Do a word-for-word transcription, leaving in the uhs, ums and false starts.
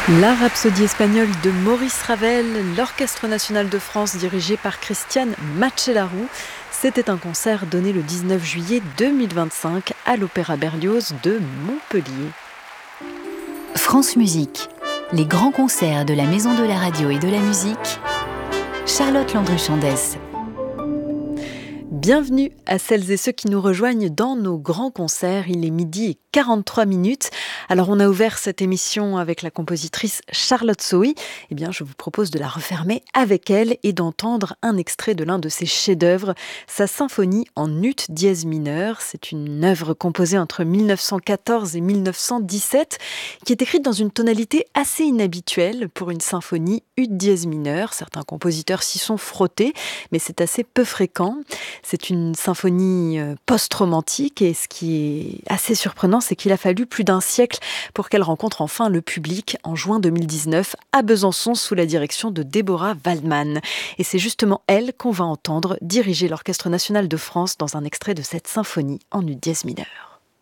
La Rhapsodie espagnole de Maurice Ravel, l'Orchestre national de France dirigé par Christiane Macellaro. C'était un concert donné le dix-neuf juillet deux mille vingt-cinq à l'Opéra Berlioz de Montpellier. France Musique, les grands concerts de la Maison de la Radio et de la Musique. Charlotte Landru-Chandès. Bienvenue à celles et ceux qui nous rejoignent dans nos grands concerts. Il est midi et quarante-trois minutes. Alors on a ouvert cette émission avec la compositrice Charlotte Sohi. Eh bien je vous propose de la refermer avec elle et d'entendre un extrait de l'un de ses chefs-d'œuvre, sa symphonie en ut dièse mineur. C'est une œuvre composée entre mille neuf cent quatorze et mille neuf cent dix-sept qui est écrite dans une tonalité assez inhabituelle pour une symphonie ut dièse mineur. Certains compositeurs s'y sont frottés, mais c'est assez peu fréquent. C'est une symphonie post-romantique et ce qui est assez surprenant, c'est qu'il a fallu plus d'un siècle pour qu'elle rencontre enfin le public en juin deux mille dix-neuf à Besançon sous la direction de Deborah Waldman. Et c'est justement elle qu'on va entendre diriger l'Orchestre national de France dans un extrait de cette symphonie en ut dièse mineur.